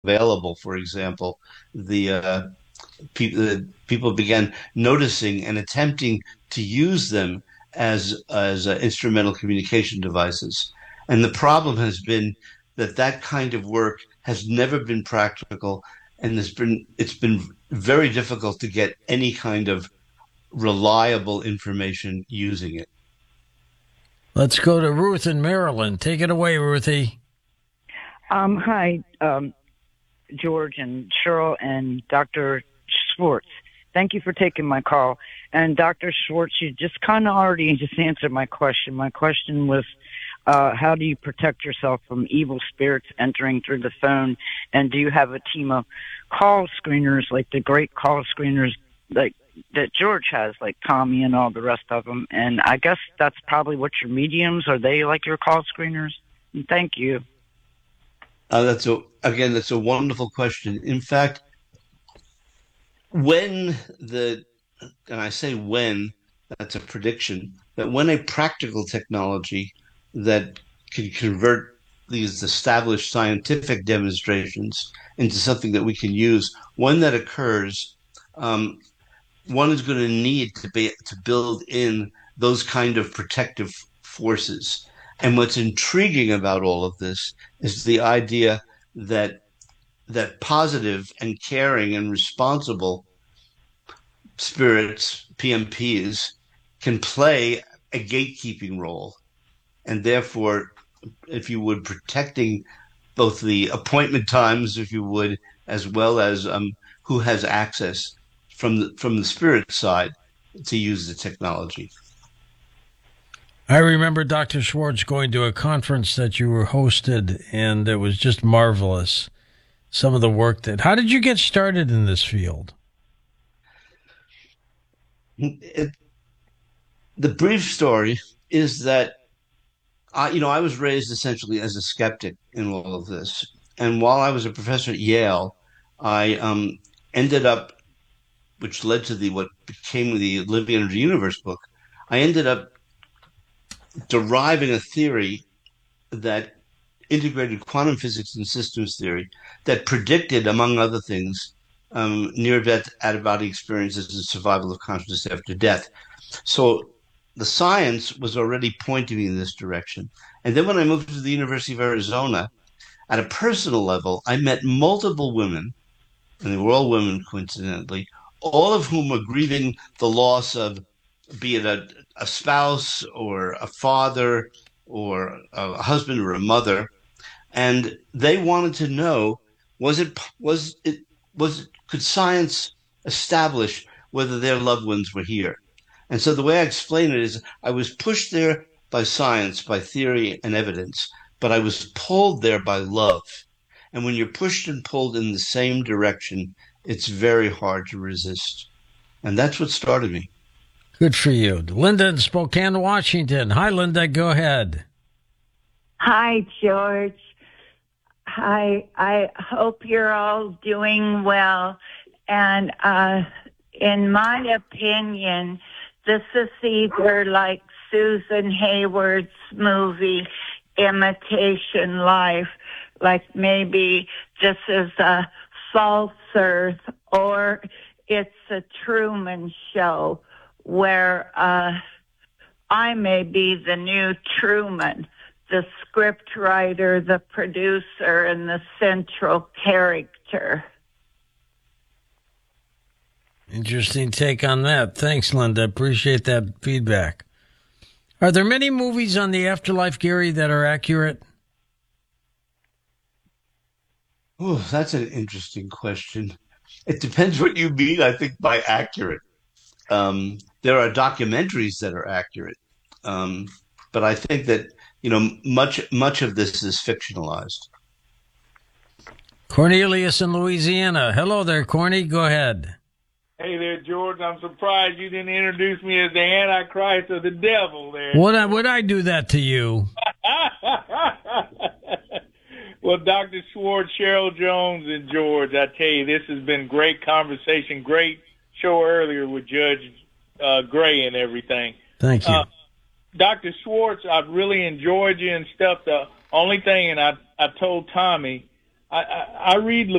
available, for example, the people began noticing and attempting to use them as instrumental communication devices. And the problem has been that that kind of work has never been practical, and it's been very difficult to get any kind of reliable information using it. Let's go to Ruth in Maryland. Take it away, Ruthie. Hi, George and Cheryl and Dr. Schwartz. Thank you for taking my call. And Dr. Schwartz, you just kind of already just answered my question. My question was, how do you protect yourself from evil spirits entering through the phone? And do you have a team of call screeners, like the great call screeners like that George has, like Tommy and all the rest of them? And I guess that's probably what your mediums, are they like your call screeners? And thank you. That's a wonderful question. In fact, when the and I say when, that's a prediction, that when a practical technology that can convert these established scientific demonstrations into something that we can use, when that occurs, one is going to need to build in those kind of protective forces. And what's intriguing about all of this is the idea that positive and caring and responsible spirits, PMPs, can play a gatekeeping role, and therefore, if you would, protecting both the appointment times, if you would, as well as who has access from the spirit side to use the technology. I remember Dr. Schwartz going to a conference that you were hosted, and it was just marvelous. Some of the work that. How did you get started in this field? The brief story is that I was raised essentially as a skeptic in all of this, and while I was a professor at Yale, I ended up, which led to what became the Living Energy Universe book. I ended up deriving a theory that integrated quantum physics and systems theory that predicted, among other things, near-death out-of-body experiences and survival of consciousness after death. So the science was already pointing me in this direction. And then when I moved to the University of Arizona, at a personal level, I met multiple women, and they were all women, coincidentally, all of whom were grieving the loss of, be it a spouse or a father or a husband or a mother, and they wanted to know, could science establish whether their loved ones were here? And so the way I explain it is, I was pushed there by science, by theory and evidence, but I was pulled there by love. And when you're pushed and pulled in the same direction, it's very hard to resist. And that's what started me. Good for you. Linda in Spokane, Washington. Hi, Linda. Go ahead. Hi, George. Hi. I hope you're all doing well. And in my opinion, this is either like Susan Hayward's movie, Imitation Life, like maybe this is a false earth, or it's a Truman Show where I may be the new Truman, the script writer, the producer, and the central character. Interesting take on that. Thanks, Linda. Appreciate that feedback. Are there many movies on the afterlife, Gary, that are accurate? Oh, that's an interesting question. It depends what you mean, I think, by accurate. There are documentaries that are accurate, but I think that much of this is fictionalized. Cornelius in Louisiana. Hello there, Corny. Go ahead. Hey there, George. I'm surprised you didn't introduce me as the Antichrist or the devil there. Would I do that to you? Well, Dr. Schwartz, Cheryl Jones, and George, I tell you, this has been great conversation. Great show earlier with Judge Gray and everything. Thank you. Dr. Schwartz, I've really enjoyed you and stuff. The only thing, and I told Tommy, I read